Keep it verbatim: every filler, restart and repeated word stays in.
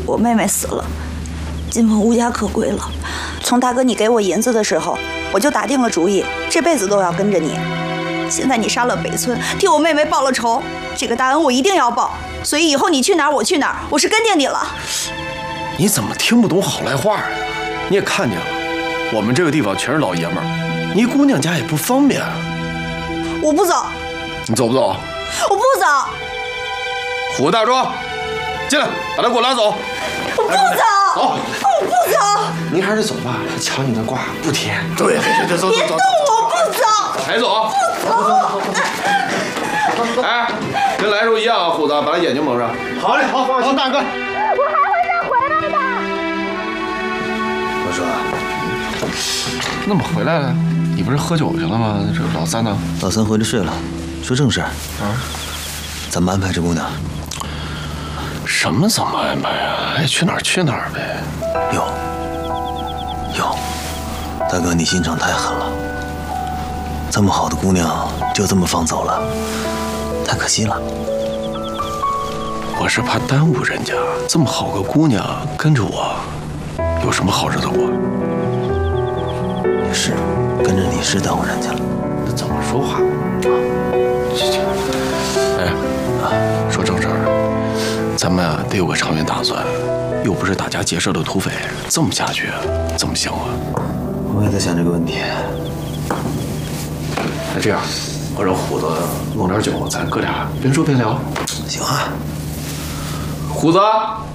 我妹妹死了，金凤无家可归了。从大哥你给我银子的时候，我就打定了主意，这辈子都要跟着你。现在你杀了北村，替我妹妹报了仇，这个大恩我一定要报。所以以后你去哪儿，我去哪儿，我是跟定你了。 你怎么听不懂好赖话呀？你也看见了，我们这个地方全是老爷们儿，你姑娘家也不方便啊。 我不走。 你走不走？ 我不走。 虎大壮，进来，把他给我拉走。 我不走。 走。 我不走。 您还是走吧，瞧你那卦不甜。 对对对，走走走。 别动我，不走。 抬走。 不走。 哎，跟来时候一样啊，虎子，把他眼睛蒙上。 好嘞，好，放心，大哥。 我还会再回来的。 我说， 那么回来了？你不是喝酒去了吗？这个老三呢？ 老三回来睡了。说正事啊，怎么安排这姑娘？ 什么怎么安排啊？爱去哪儿去哪儿呗。 哟哟，大哥，你心肠太狠了。这么好的姑娘就这么放走了，太可惜了。 我是怕耽误人家，这么好个姑娘跟着我，有什么好日子过？ 也是，跟着你是耽误人家了。 那怎么说话？哎，啊，说正事儿，咱们啊得有个长远打算，又不是打家劫舍的土匪，这么下去怎么行啊？ 我也在想这个问题。 那这样，我让虎子弄点酒，咱哥俩边说边聊。 行啊。 虎子，